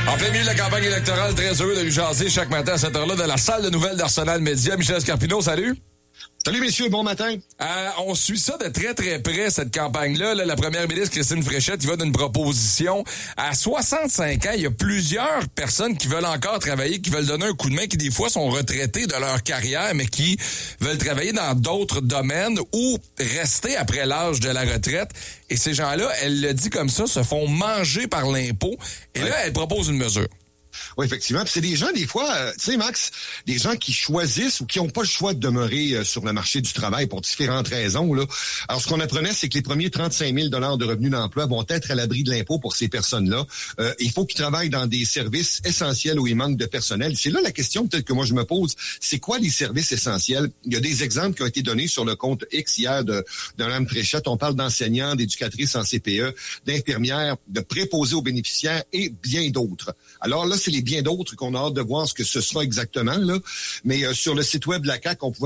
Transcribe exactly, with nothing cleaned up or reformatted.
En plein milieu de la campagne électorale, très heureux de lui jaser chaque matin à cette heure-là de la salle de nouvelles d'Arsenal Média. Michel Scarpino, salut. Salut messieurs, bon matin. Euh, on suit ça de très très près, cette campagne-là. Là, la première ministre Christine Fréchette, il va d'une proposition. À soixante-cinq ans, il y a plusieurs personnes qui veulent encore travailler, qui veulent donner un coup de main, qui des fois sont retraités de leur carrière, mais qui veulent travailler dans d'autres domaines ou rester après l'âge de la retraite. Et ces gens-là, elle le dit comme ça, se font manger par l'impôt. Et ouais. Là, elle propose une mesure. Oui, effectivement. Puis c'est des gens, des fois, euh, tu sais, Max, des gens qui choisissent ou qui n'ont pas le choix de demeurer euh, sur le marché du travail pour différentes raisons, là. Alors, ce qu'on apprenait, c'est que les premiers trente-cinq mille dollars de revenus d'emploi vont être à l'abri de l'impôt pour ces personnes-là. Euh, il faut qu'ils travaillent dans des services essentiels où il manque de personnel. C'est là la question, peut-être, que moi, je me pose. C'est quoi les services essentiels? Il y a des exemples qui ont été donnés sur le compte X hier de, de Mme Fréchette. On parle d'enseignants, d'éducatrices en C P E, d'infirmières, de préposés aux bénéficiaires et bien d'autres. Alors là, c'est les bien d'autres qu'on a hâte de voir ce que ce sera exactement, là. Mais euh, sur le site web de la C A Q, on pouvait